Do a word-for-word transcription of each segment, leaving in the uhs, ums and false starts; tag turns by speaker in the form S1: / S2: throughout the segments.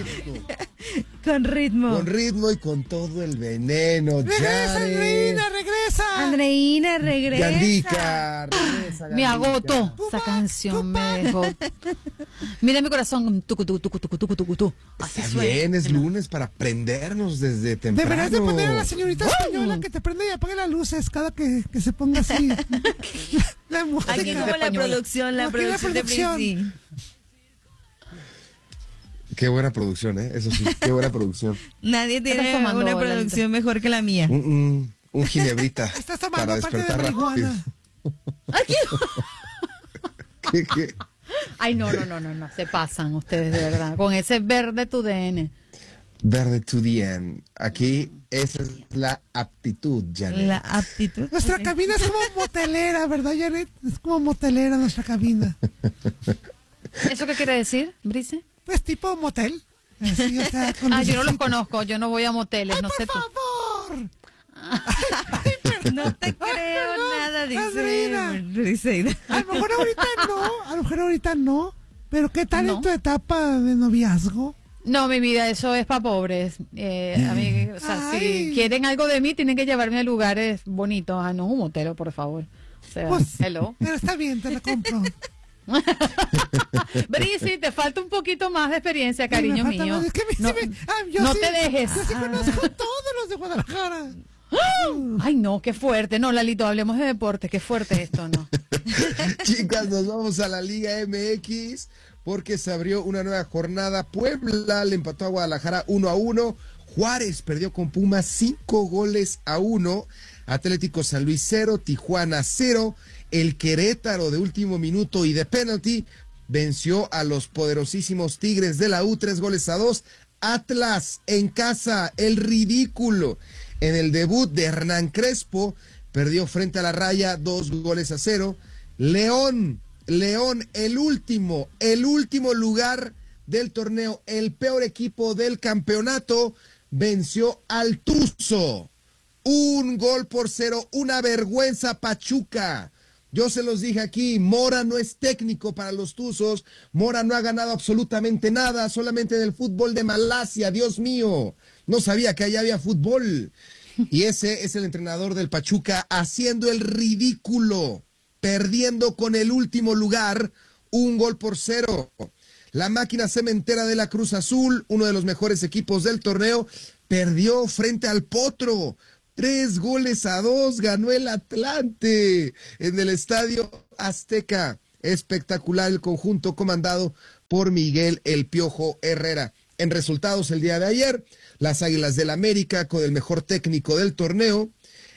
S1: Con ritmo.
S2: Con ritmo y con todo el veneno.
S3: Regresa, Andreina, regresa.
S1: Andreina, regresa.
S2: Gandica, regresa.
S4: Me agotó. Esa canción me dejó. Mira mi corazón. Tucu, tucu, tucu, tucu, tucu, tucu, tucu. Así
S2: Está
S4: suena.
S2: bien, es lunes para prendernos desde temprano.
S3: Deberías de poner a la señorita española que te prende y apague las luces cada que, que se ponga así. La, la música.
S1: Aquí como la
S4: española.
S1: producción, la
S3: Aquí la
S1: producción de
S3: producción.
S1: Brizzy.
S2: Qué buena producción, ¿eh? Eso sí, qué buena producción.
S1: Nadie tiene
S4: Estás tomando,
S1: una
S4: Lalita.
S1: producción mejor que la mía.
S2: Un, un, un ginebrita
S3: Estás
S2: para
S3: tomando parte de
S2: despertar rápido.
S3: marihuana.
S2: ¿Qué, qué?
S4: Ay, no, no, no, no, no. Se pasan ustedes, de verdad. Con ese verde tu D N.
S2: Verde to the end. Aquí esa es la aptitud, Janet.
S1: La aptitud.
S3: Nuestra cabina es como motelera, ¿verdad, Janet? Es como motelera nuestra cabina.
S4: ¿Eso qué quiere decir, Brice?
S3: Pues tipo motel. Así, o sea, con
S4: Ah, yo no los
S3: lucecitas.
S4: conozco. Yo no voy a moteles,
S3: ¡Ay,
S4: no
S3: por
S4: sé tú.
S3: favor!
S1: No te creo nada,
S3: Andreina.
S1: dice Briseida.
S3: A lo mejor ahorita no, a lo mejor ahorita no. Pero ¿qué tal
S4: No.
S3: en tu etapa de noviazgo?
S4: No, mi vida, eso es para pobres. Eh, a mí, o sea,
S3: Ay.
S4: si quieren algo de mí, tienen que llevarme a lugares bonitos. Ah, no, un motero, por favor. O sea,
S3: Pues,
S4: hello.
S3: pero está bien, te la compro.
S4: Brisi, te falta un poquito más de experiencia,
S3: Sí,
S4: cariño
S3: me falta
S4: mío.
S3: más. Es que a mí sí
S4: no,
S3: me- ah, yo
S4: no
S3: sí-
S4: te dejes.
S3: Yo sí conozco todos los de Guadalajara.
S4: Ay, no, qué fuerte. No, Lalito, hablemos de deporte. Qué fuerte esto, ¿no?
S2: Chicas, nos vamos a la Liga M X porque se abrió una nueva jornada. Puebla le empató a Guadalajara uno a uno. Juárez perdió con Pumas cinco goles a uno. Atlético San Luis cero, Tijuana cero. El Querétaro de último minuto y de penalti venció a los poderosísimos Tigres de la U tres goles a dos. Atlas en casa, el ridículo. En el debut de Hernán Crespo perdió frente a la Raya dos goles a cero. León, León, el último, el último lugar del torneo, el peor equipo del campeonato, venció al Tuzo. Un gol por cero, una vergüenza Pachuca. Yo se los dije aquí, Mora no es técnico para los Tuzos, Mora no ha ganado absolutamente nada, solamente del fútbol de Malasia, Dios mío, no sabía que allá había fútbol. Y ese es el entrenador del Pachuca haciendo el ridículo, perdiendo con el último lugar, un gol por cero. La máquina cementera de la Cruz Azul, uno de los mejores equipos del torneo, perdió frente al Potro. Tres goles a dos ganó el Atlante en el Estadio Azteca. Espectacular el conjunto comandado por Miguel El Piojo Herrera. En resultados el día de ayer, las Águilas del América con el mejor técnico del torneo,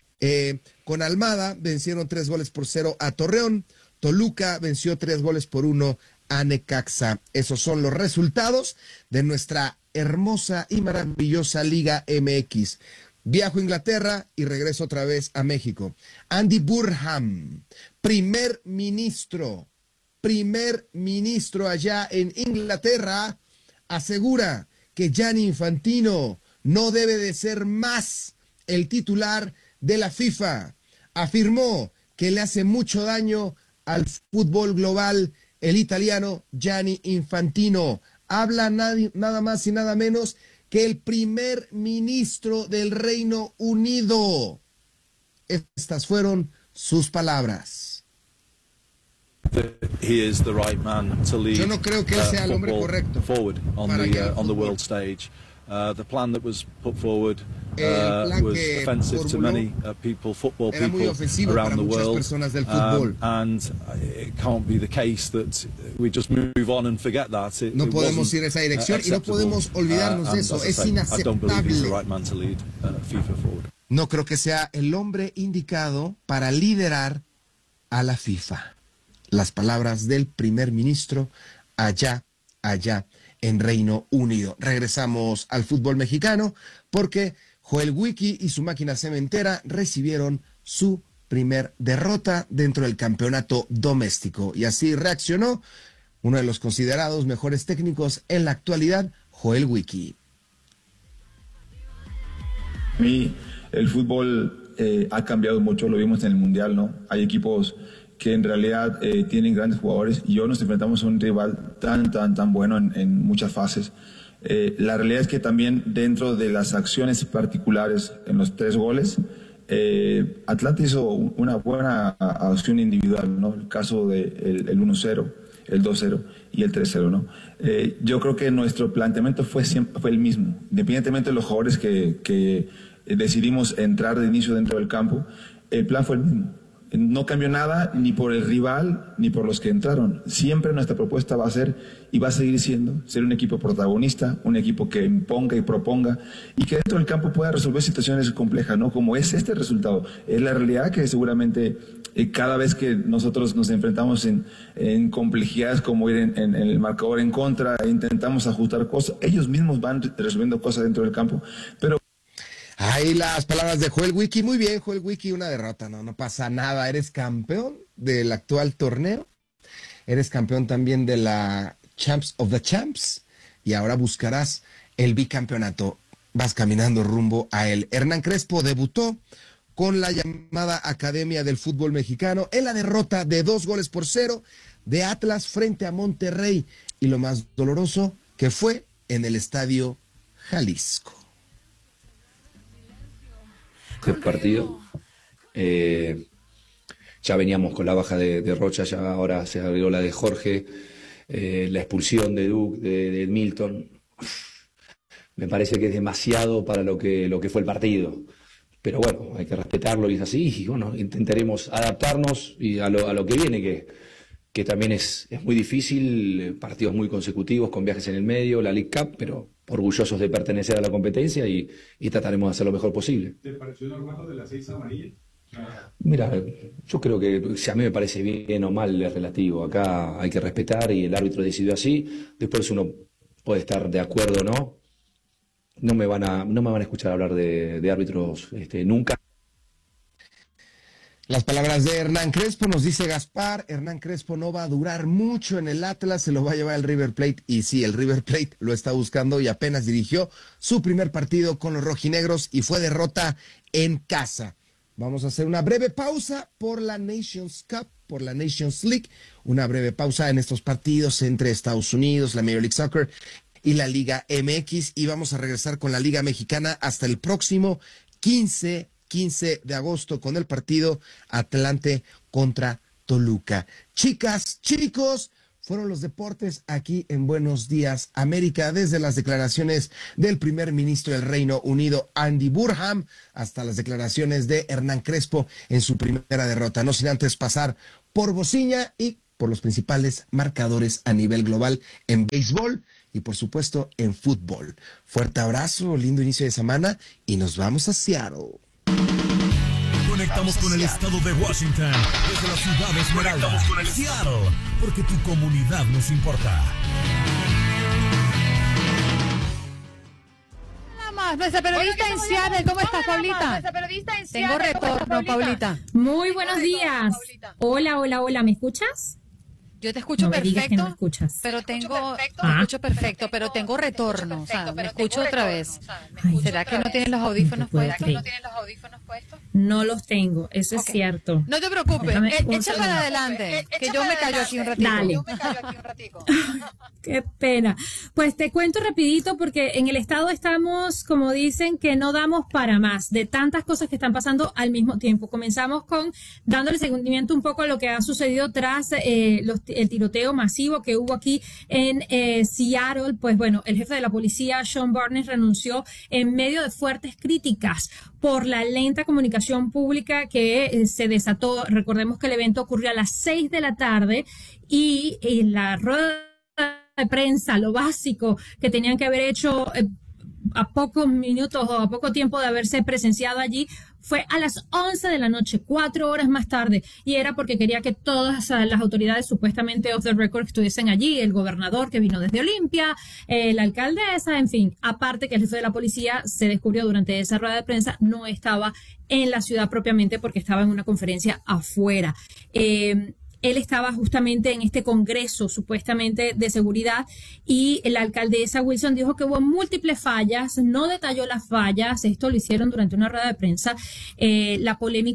S2: eh, con Almada vencieron tres goles por cero a Torreón. Toluca venció tres goles por uno a Necaxa. Esos son los resultados de nuestra hermosa y maravillosa Liga M X. Viajo a Inglaterra y regreso otra vez a México. Andy Burnham, primer ministro, primer ministro allá en Inglaterra, asegura que Gianni Infantino no debe de ser más el titular de la FIFA. Afirmó que le hace mucho daño al fútbol global el italiano Gianni Infantino. Habla nadie, nada más y nada menos que el primer ministro del Reino Unido. Estas fueron sus palabras.
S5: He is the right man to lead.
S2: Yo no creo que él sea el hombre correcto
S5: forward on
S2: para
S5: the
S2: guiar
S5: uh,
S2: el
S5: on the
S2: fútbol.
S5: world stage. Uh, the plan that was put forward
S2: El
S5: uh,
S2: plan
S5: was
S2: que
S5: offensive to
S2: formuló
S5: many uh, people, football
S2: era muy
S5: people
S2: ofensivo para
S5: around the
S2: muchas
S5: world.
S2: personas del fútbol.
S5: Um, and it can't be the case that we just move on and forget that. It,
S2: No
S5: it
S2: podemos
S5: wasn't,
S2: ir a esa dirección
S5: uh,
S2: y no
S5: acceptable.
S2: podemos olvidarnos
S5: Uh,
S2: de
S5: and
S2: eso.
S5: as I
S2: Es
S5: say, I don't believe he's the
S2: inaceptable.
S5: right man to lead uh, FIFA forward.
S2: No creo que sea el hombre indicado para liderar a la FIFA. Las palabras del primer ministro allá, allá en Reino Unido. Regresamos al fútbol mexicano porque Joel Wiki y su máquina cementera recibieron su primer derrota dentro del campeonato doméstico. Y así reaccionó uno de los considerados mejores técnicos en la actualidad, Joel Wiki.
S6: A mí el fútbol eh, ha cambiado mucho, lo vimos en el Mundial, ¿no? Hay equipos que en realidad eh, tienen grandes jugadores y hoy nos enfrentamos a un rival tan, tan, tan bueno en, en muchas fases. Eh, la realidad es que también dentro de las acciones particulares en los tres goles, eh, Atlanta hizo una buena acción individual, ¿no? El caso del de el uno cero, el dos cero y el tres cero, ¿no? Eh, yo creo que nuestro planteamiento fue, siempre, fue el mismo, independientemente de los jugadores que, que decidimos entrar de inicio dentro del campo, el plan fue el mismo. No cambió nada ni por el rival ni por los que entraron. Siempre nuestra propuesta va a ser y va a seguir siendo ser un equipo protagonista, un equipo que imponga y proponga y que dentro del campo pueda resolver situaciones complejas, ¿no? Como es este resultado. Es la realidad que seguramente eh, cada vez que nosotros nos enfrentamos en, en complejidades como ir en, en, en el marcador en contra e intentamos ajustar cosas, ellos mismos van resolviendo cosas dentro del campo. Pero
S2: ahí las palabras de Joel Wiki. Muy bien, Joel Wiki, una derrota, no, no pasa nada. Eres campeón del actual torneo. Eres campeón también de la Champs of the Champs. Y ahora buscarás el bicampeonato. Vas caminando rumbo a él. Hernán Crespo debutó con la llamada Academia del Fútbol Mexicano en la derrota de dos goles por cero de Atlas frente a Monterrey. Y lo más doloroso que fue en el Estadio Jalisco.
S7: Este partido. Eh, ya veníamos con la baja de, de Rocha, ya ahora se agregó la de Jorge, eh, la expulsión de Duke, de, de Milton. Me parece que es demasiado para lo que, lo que fue el partido. Pero bueno, hay que respetarlo y es así. Y bueno, intentaremos adaptarnos y a, lo, a lo que viene, que, que también es, es muy difícil, partidos muy consecutivos con viajes en el medio, la League Cup, pero orgullosos de pertenecer a la competencia y, y trataremos de hacer lo mejor posible.
S8: ¿Te pareció normal de las seis amarillas?
S7: Mira, yo creo que si a mí me parece bien o mal es relativo. Acá hay que respetar y el árbitro decidió así. Después uno puede estar de acuerdo o no. No me van a, no me van a escuchar hablar de, de árbitros este, nunca.
S2: Las palabras de Hernán Crespo, nos dice Gaspar. Hernán Crespo no va a durar mucho en el Atlas, se lo va a llevar el River Plate. Y sí, el River Plate lo está buscando y apenas dirigió su primer partido con los rojinegros y fue derrota en casa. Vamos a hacer una breve pausa por la Nations Cup, por la Nations League. Una breve pausa en estos partidos entre Estados Unidos, la Major League Soccer y la Liga M X. Y vamos a regresar con la Liga Mexicana hasta el próximo quince de agosto con el partido Atlante contra Toluca. Chicas, chicos, fueron los deportes aquí en Buenos Días América, desde las declaraciones del primer ministro del Reino Unido, Andy Burnham, hasta las declaraciones de Hernán Crespo en su primera derrota. No sin antes pasar por bocina y por los principales marcadores a nivel global en béisbol y por supuesto en fútbol. Fuerte abrazo, lindo inicio de semana y nos vamos a Seattle.
S9: Conectamos con el estado de Washington, desde la ciudad de Esmeralda, con el Seattle, porque tu comunidad nos importa.
S4: Nada más, nuestra periodista en Seattle, ¿cómo estás, Paulita? Tengo retorno, Paulita.
S10: Muy buenos días. Hola, hola, hola, ¿me escuchas?
S4: Yo te escucho
S10: No me digas
S4: perfecto,
S10: que no me escuchas.
S4: pero tengo, te
S10: Ah.
S4: escucho perfecto, pero tengo retorno, o sea, me escucho otra vez.
S10: Ay,
S4: ¿Será que no tienes los audífonos
S10: no te puedo
S4: puestos?
S10: creer.
S4: ¿No tienes los audífonos puestos?
S10: No los tengo, eso es
S4: Ok.
S10: cierto.
S4: No te preocupes,
S10: Déjame
S4: eh,
S10: un
S4: echa
S10: segundo.
S4: para adelante, que yo me callo aquí un ratito.
S10: Dale.
S4: Yo me callo aquí un ratico.
S10: Qué pena. Pues te cuento rapidito porque en el estado estamos, como dicen, que no damos para más de tantas cosas que están pasando al mismo tiempo. Comenzamos con dándole seguimiento un poco a lo que ha sucedido tras eh, los, el tiroteo masivo que hubo aquí en eh, Seattle. Pues bueno, el jefe de la policía, Sean Barnes, renunció en medio de fuertes críticas por la lenta comunicación pública que eh, se desató. Recordemos que el evento ocurrió a las seis de la tarde y en la rueda de prensa, lo básico que tenían que haber hecho eh, a pocos minutos o a poco tiempo de haberse presenciado allí fue a las once de la noche, cuatro horas más tarde, y era porque quería que todas uh, las autoridades supuestamente off the record estuviesen allí, el gobernador que vino desde Olimpia, eh, la alcaldesa, en fin, aparte que el jefe de la policía se descubrió durante esa rueda de prensa, no estaba en la ciudad propiamente porque estaba en una conferencia afuera. Eh, Él estaba justamente en este congreso supuestamente de seguridad y la alcaldesa Wilson dijo que hubo múltiples fallas, no detalló las fallas, esto lo hicieron durante una rueda de prensa. Eh, la polémica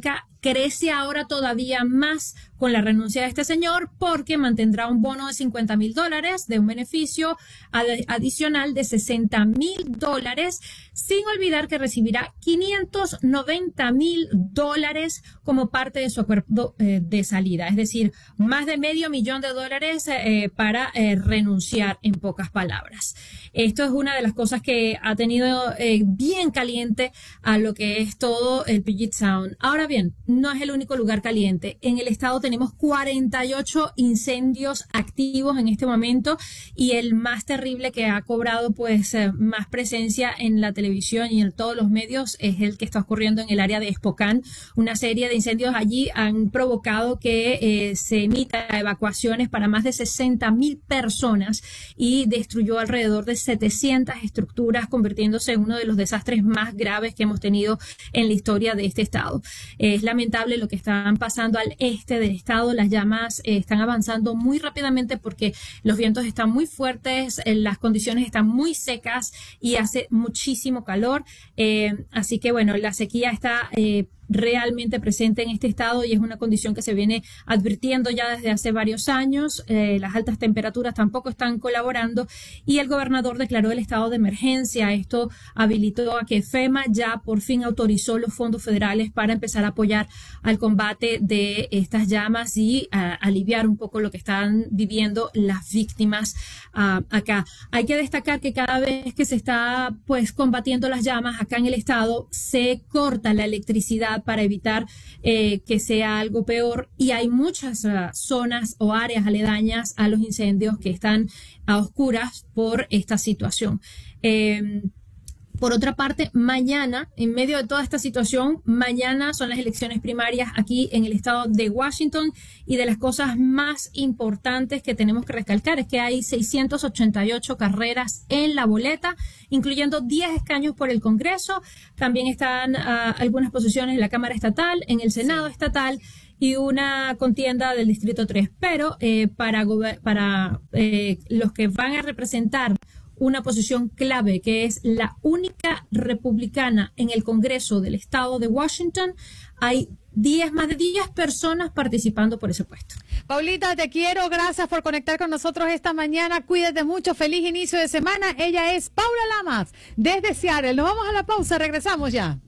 S10: crece ahora todavía más con la renuncia de este señor, porque mantendrá un bono de cincuenta mil dólares de un beneficio ad- adicional de sesenta mil dólares, sin olvidar que recibirá quinientos noventa mil dólares como parte de su acuerdo eh, de salida, es decir, más de medio millón de dólares eh, para eh, renunciar, en pocas palabras. Esto es una de las cosas que ha tenido eh, bien caliente a lo que es todo el Puget Sound. Ahora bien, no es el único lugar caliente. En el estado tenemos cuarenta y ocho incendios activos en este momento, y el más terrible, que ha cobrado pues eh, más presencia en la televisión y en todos los medios, es el que está ocurriendo en el área de Spokane. Una serie de incendios allí han provocado que eh, se emita evacuaciones para más de sesenta mil personas y destruyó alrededor de setecientas estructuras, convirtiéndose en uno de los desastres más graves que hemos tenido en la historia de este estado. Es lamentable lo que están pasando al este del estado. Las llamas eh, están avanzando muy rápidamente porque los vientos están muy fuertes, eh, las condiciones están muy secas y hace muchísimo calor. Eh, así que bueno, la sequía está eh, realmente presente en este estado y es una condición que se viene advirtiendo ya desde hace varios años. Eh, las altas temperaturas tampoco están colaborando y el gobernador declaró el estado de emergencia. Esto habilitó a que FEMA ya por fin autorizó los fondos federales para empezar a apoyar al combate de estas llamas y a, aliviar un poco lo que están viviendo las víctimas uh, acá. Hay que destacar que cada vez que se está pues combatiendo las llamas acá en el estado, se corta la electricidad para evitar eh, que sea algo peor, y hay muchas uh, zonas o áreas aledañas a los incendios que están a oscuras por esta situación. Eh, Por otra parte, mañana, en medio de toda esta situación, mañana son las elecciones primarias aquí en el estado de Washington, y de las cosas más importantes que tenemos que recalcar es que hay seiscientas ochenta y ocho carreras en la boleta, incluyendo diez escaños por el Congreso. También están uh, algunas posiciones en la Cámara Estatal, en el Senado Estatal y una contienda del Distrito tres. Pero eh, para, para eh, los que van a representar una posición clave, que es la única republicana en el Congreso del estado de Washington, hay diez, más de diez personas participando por ese puesto.
S4: Paulita, te quiero, gracias por conectar con nosotros esta mañana, cuídate mucho, feliz inicio de semana. Ella es Paula Lamas, desde Seattle. Nos vamos a la pausa, regresamos ya.